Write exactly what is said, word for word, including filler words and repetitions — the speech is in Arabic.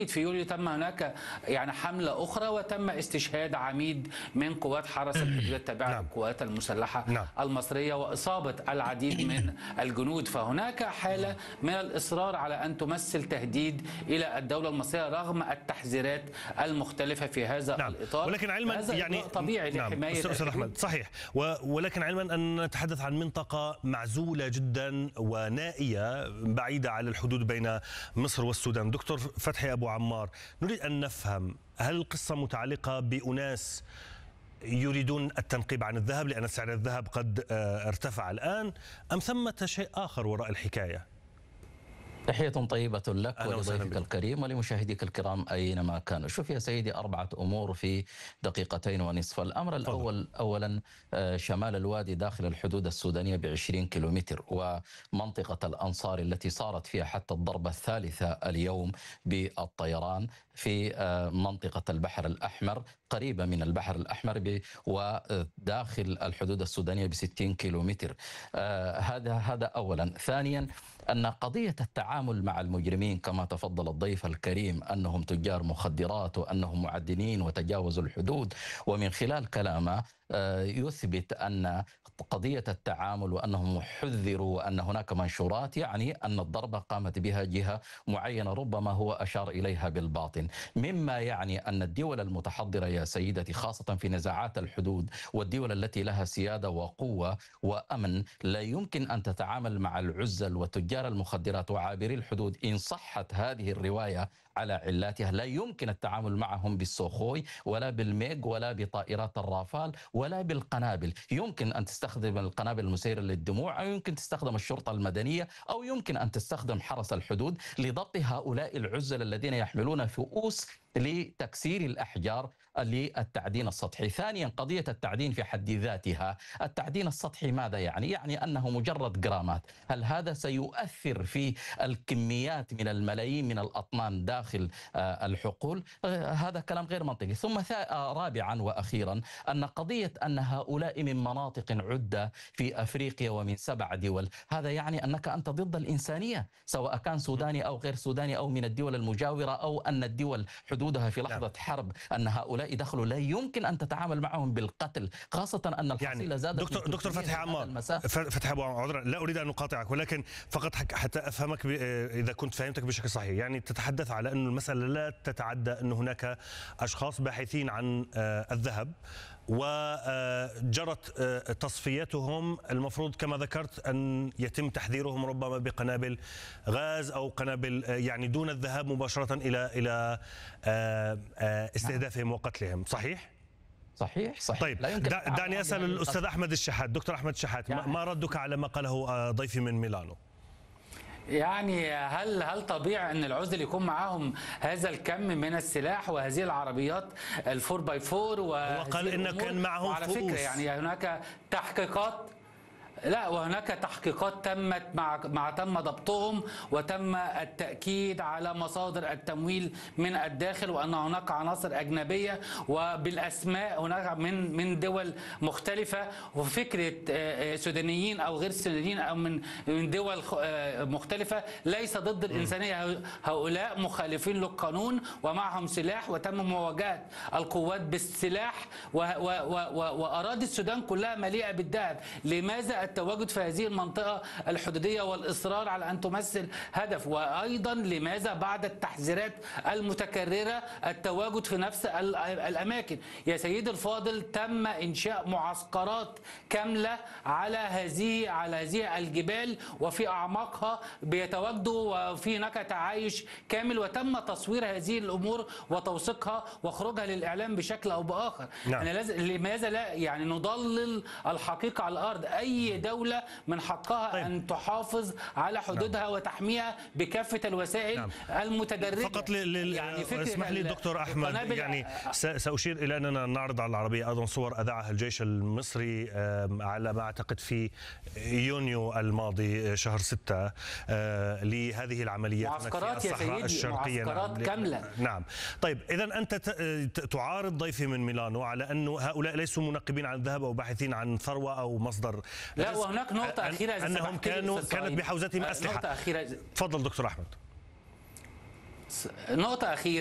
في يوليو تم هناك يعني حملة أخرى وتم استشهاد عميد من قوات حرس الحدود التابعة نعم. للقوات المسلحة نعم. المصرية وإصابة العديد من الجنود. فهناك حالة من الإصرار على أن تمثل تهديد إلى الدولة المصرية رغم التحذيرات المختلفة في هذا نعم. الإطار. ولكن علما يعني طبيعي نعم. لحماية أستاذ أحمد صحيح، ولكن علما أن نتحدث عن منطقة معزولة جدا ونائية بعيدة على الحدود بين مصر والسودان. دكتور فتحي أبو عمار، نريد أن نفهم، هل القصة متعلقة بأناس يريدون التنقيب عن الذهب لأن سعر الذهب قد ارتفع الآن، أم ثمة شيء آخر وراء الحكاية؟ تحية طيبة لك ولضيفك الكريم ولمشاهديك الكرام أينما كانوا. شوف يا سيدي، أربعة أمور في دقيقتين ونصف. الأمر الأول، أولا شمال الوادي داخل الحدود السودانية بعشرين كيلومتر، ومنطقة الأنصار التي صارت فيها حتى الضربة الثالثة اليوم بالطيران في منطقة البحر الأحمر قريبة من البحر الأحمر وداخل الحدود السودانية بستين كيلومتر. هذا هذا أولا. ثانيا، أن قضية التعامل مع المجرمين كما تفضل الضيف الكريم أنهم تجار مخدرات وأنهم معدنين وتجاوزوا الحدود، ومن خلال كلامه يثبت أن قضية التعامل وأنهم حذروا وأن هناك منشورات، يعني أن الضربة قامت بها جهة معينة ربما هو أشار إليها بالباطن، مما يعني أن الدول المتحضرة يا سيدتي خاصة في نزاعات الحدود والدول التي لها سيادة وقوة وأمن لا يمكن أن تتعامل مع العزل وتجار المخدرات وعابري الحدود. إن صحت هذه الرواية على علاتها لا يمكن التعامل معهم بالسوخوي ولا بالميغ ولا بطائرات الرافال ولا بالقنابل. يمكن أن تستخدم القنابل المسيرة للدموع، أو يمكن تستخدم الشرطة المدنية، أو يمكن أن تستخدم حرس الحدود لضبط هؤلاء العزل الذين يحملون فؤوس لتكسير الأحجار للتعدين السطحي. ثانيا، قضية التعدين في حد ذاتها. التعدين السطحي ماذا يعني؟ يعني أنه مجرد جرامات. هل هذا سيؤثر في الكميات من الملايين من الأطنان داخل الحقول؟ هذا كلام غير منطقي. ثم رابعا وأخيرا، أن قضية أن هؤلاء من مناطق عدة في أفريقيا ومن سبع دول، هذا يعني أنك أنت ضد الإنسانية، سواء كان سوداني أو غير سوداني أو من الدول المجاورة، أو أن الدول حدودها في لحظة لا. حرب، أن هؤلاء دخلوا لا يمكن أن تتعامل معهم بالقتل، خاصة أن الحصيلة يعني زادت. دكتور دكتور فتحي عمار، فتحي أبو عمار، لا أريد أن أقاطعك، ولكن فقط حتى أفهمك إذا كنت فهمتك بشكل صحيح. يعني تتحدث على أن المسألة لا تتعدى أن هناك أشخاص باحثين عن الذهب وجرت تصفيتهم، المفروض كما ذكرت أن يتم تحذيرهم ربما بقنابل غاز أو قنابل يعني دون الذهاب مباشرة إلى إلى استهدافهم وقتلهم، صحيح؟ صحيح صحيح. طيب دا دعني أسأل الأستاذ أحمد الشحات. دكتور أحمد الشحات، يعني ما ردك على ما قاله ضيفي من ميلانو؟ يعني هل هل طبيعي ان العزل يكون معاهم هذا الكم من السلاح وهذه العربيات الفور باي فور؟ وقال ان كان معهم وعلى فكره يعني هناك تحقيقات، لا وهناك تحقيقات تمت مع مع تم ضبطهم وتم التأكيد على مصادر التمويل من الداخل، وأن هناك عناصر أجنبية وبالأسماء هناك من من دول مختلفة، وفكرة سودانيين أو غير سودانيين أو من من دول مختلفة ليس ضد الإنسانية. هؤلاء مخالفين للقانون ومعهم سلاح، وتم مواجهة القوات بالسلاح، وأراضي السودان كلها مليئة بالذهب. لماذا التواجد في هذه المنطقة الحدودية والإصرار على أن تمثل هدف؟ وأيضا لماذا بعد التحذيرات المتكررة التواجد في نفس الأماكن؟ يا سيدي الفاضل، تم إنشاء معسكرات كاملة على هذه على هذه الجبال وفي أعماقها بيتواجدوا، وفي هناك تعايش كامل، وتم تصوير هذه الأمور وتوثيقها وخروجها للإعلام بشكل أو بآخر. نعم. أنا لازم لماذا لا يعني نضلل الحقيقة على الأرض؟ أي دولة من حقها طيب. أن تحافظ على حدودها نعم. وتحميها بكافة الوسائل نعم. المتدرجة. فقط لل... يعني اسمح لي دكتور أحمد، يعني سأشير إلى أننا نعرض على العربية أيضا صور أذاعها الجيش المصري على ما أعتقد في يونيو الماضي شهر ستة لهذه العمليات معسكرات في الصحراء الشرقية. معسكرات نعم. كاملة. نعم. طيب إذا أنت تعارض ضيفي من ميلانو على أنه هؤلاء ليسوا منقبين عن الذهب أو باحثين عن ثروة أو مصدر. لا، وهناك نقطة أخيرة أنهم كانوا كانت بحوزتهم أسلحة. نقطة أخيرة. تفضل دكتور أحمد. نقطة أخيرة